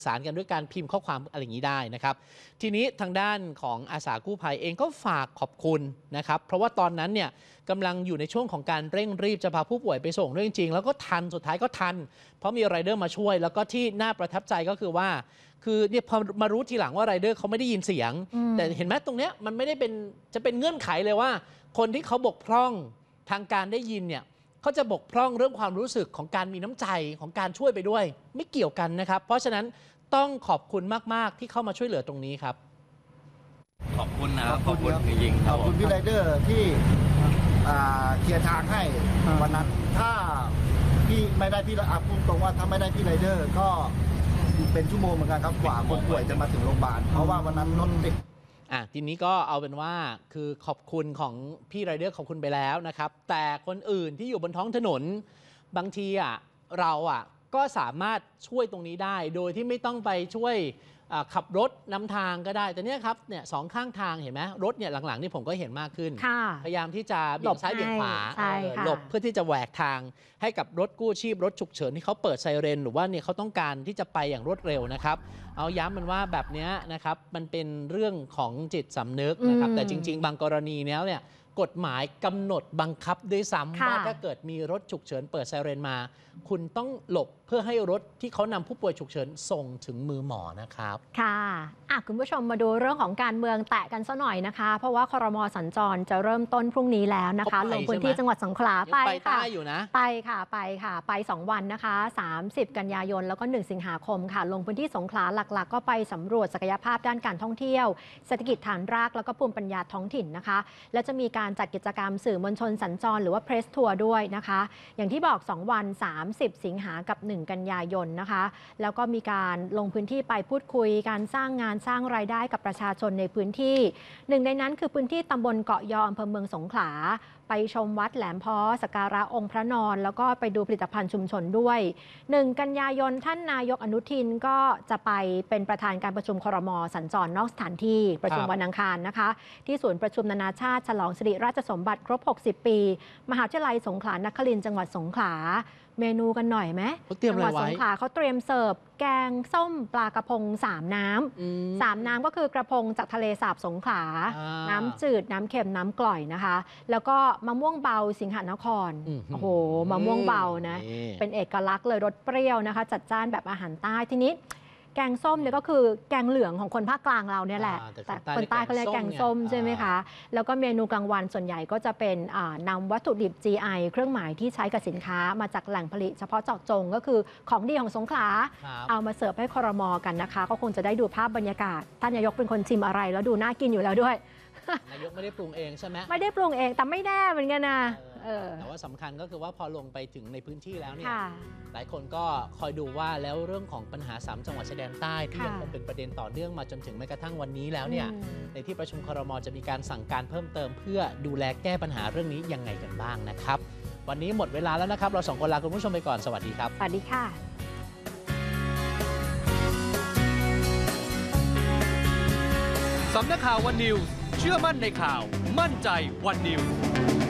สารกันด้วยการพิมพ์ข้อความอะไรอย่างนี้ได้นะครับทีนี้ทางด้านของอาสากู้ภัยเองก็ฝากขอบคุณนะครับเพราะว่าตอนนั้นเนี่ยกำลังอยู่ในช่วงของการเร่งรีบจะพาผู้ป่วยไปส่งด้วยจริงๆแล้วก็ทันสุดท้ายก็ทันเพราะมีไรเดอร์มาช่วยแล้วก็ที่น่าประทับใจก็คือว่าคือเนี่ยพอมารู้ทีหลังว่าไรเดอร์เขาไม่ได้ยินเสียงแต่เห็นไหมตรงเนี้ยมันไม่ได้เป็นจะเป็นเงื่อนไขเลยว่าคนที่เขาบกพร่องทางการได้ยินเนี่ยเขาจะบกพร่องเรื่องความรู้สึกของการมีน้ำใจของการช่วยไปด้วยไม่เกี่ยวกันนะครับเพราะฉะนั้นต้องขอบคุณมากๆที่เข้ามาช่วยเหลือตรงนี้ครับขอบคุณนะครับขอบคุณจริงๆขอบคุณพี่ไรเดอร์ที่เคลียร์ทางให้วันนั้นถ้าพี่ไม่ได้พี่พูดตรงว่าถ้าไม่ได้พี่ไรเดอร์ก็เป็นชั่วโมงเหมือนกันครับกว่าคนป่วยจะมาถึงโรงพยาบาลเพราะว่าวันนั้นรถติดทีนี้ก็เอาเป็นว่าคือขอบคุณของพี่ไรเดอร์ขอบคุณไปแล้วนะครับแต่คนอื่นที่อยู่บนท้องถนนบางทีเราก็สามารถช่วยตรงนี้ได้โดยที่ไม่ต้องไปช่วยขับรถนำทางก็ได้แต่เนี่ยครับเนี่ยสองข้างทางเห็นไหมรถเนี่ยหลังๆนี่ผมก็เห็นมากขึ้นพยายามที่จะเบี่ยงซ้ายเบี่ยงขวาหลบเพื่อที่จะแหวกทางให้กับรถกู้ชีพรถฉุกเฉินที่เขาเปิดไซเรนหรือว่าเนี่ยเขาต้องการที่จะไปอย่างรวดเร็วนะครับเอาย้ำมันว่าแบบนี้นะครับมันเป็นเรื่องของจิตสำนึกนะครับแต่จริงๆบางกรณีเนี่ยกฎหมายกำหนดบังคับด้วยซ้ำว่าถ้าเกิดมีรถฉุกเฉินเปิดไซเรนมาคุณต้องหลบเพื่อให้รถที่เขานำผู้ป่วยฉุกเฉินส่งถึงมือหมอนะครับค่ะคุณผู้ชมมาดูเรื่องของการเมืองแตะกันซะหน่อยนะคะเพราะว่าครม.สัญจรจะเริ่มต้นพรุ่งนี้แล้วนะคะลงพื้นที่จังหวัดสงขลาไปค่ะไป2 วันนะคะ30 กันยายนแล้วก็1 สิงหาคมค่ะลงพื้นที่สงขลาหลักๆก็ไปสำรวจศักยภาพด้านการท่องเที่ยวเศรษฐกิจฐานรากแล้วก็ภูมิปัญญาท้องถิ่นนะคะและจะมีการจัดกิจกรรมสื่อมวลชนสัญจรหรือว่าเพรสทัวร์ด้วยนะคะอย่างที่บอก2 วัน30 สิงหากับ1 กันยายนนะคะแล้วก็มีการลงพื้นที่ไปพูดคุยการสร้างงานสร้างรายได้กับประชาชนในพื้นที่หนึ่งในนั้นคือพื้นที่ตำบลเกาะยออำเภอเมืองสงขลาไปชมวัดแหลมพ้อสักการะองค์พระนอนแล้วก็ไปดูผลิตภัณฑ์ชุมชนด้วย1 กันยายนท่านนายกอนุทินก็จะไปเป็นประธานการประชุมครม.สัญจรนอกสถานที่ประชุมวันอังคารนะคะที่ศูนย์ประชุมนานาชาติฉลองสิริราชสมบัติครบ60 ปีมหาวิทยาลัยสงขลานครินทร์จังหวัดสงขลาเมนูกันหน่อยไหมจังหวัดสงขลาเขาเตรียมเสิร์ฟแกงส้มปลากระพง3 น้ำ3 น้ำก็คือกระพงจากทะเลสาบสงขลาน้ำจืดน้ำเค็มน้ำกร่อยนะคะแล้วก็มะม่วงเบาสิงหนครโอ้โหมะม่วงเบานะเป็นเอกลักษณ์เลยรสเปรี้ยวนะคะจัดจ้านแบบอาหารใต้ทีนี้แกงส้มเนี่ยก็คือแกงเหลืองของคนภาคกลางเราเนี่ยแหละแต่คนใต้เขาเรียกแกงส้มใช่ไหมคะแล้วก็เมนูกลางวันส่วนใหญ่ก็จะเป็นนำวัตถุดิบ GI เครื่องหมายที่ใช้กับสินค้ามาจากแหล่งผลิตเฉพาะเจาะจงก็คือของดีของสงขลาเอามาเสิร์ฟให้ครม.กันนะคะก็คงจะได้ดูภาพบรรยากาศท่านนายกเป็นคนชิมอะไรแล้วดูน่ากินอยู่แล้วด้วยนายกไม่ได้ปรุงเองใช่ไหมไม่ได้ปรุงเองแต่ไม่แน่เหมือนกันนะแต่ว่าสำคัญก็คือว่าพอลงไปถึงในพื้นที่แล้วเนี่ยหลายคนก็คอยดูว่าแล้วเรื่องของปัญหา3 จังหวัดชายแดนใต้ที่ยังคงเป็นประเด็นต่อเนื่องมาจนถึงแม้กระทั่งวันนี้แล้วเนี่ยในที่ประชุมครม.จะมีการสั่งการเพิ่มเติมเพื่อดูแลแก้ปัญหาเรื่องนี้ยังไงกันบ้างนะครับวันนี้หมดเวลาแล้วนะครับเรา2 คนลาคุณผู้ชมไปก่อนสวัสดีครับสวัสดีค่ะสำนักข่าววันนิวส์เชื่อมั่นในข่าวมั่นใจวันนิวส์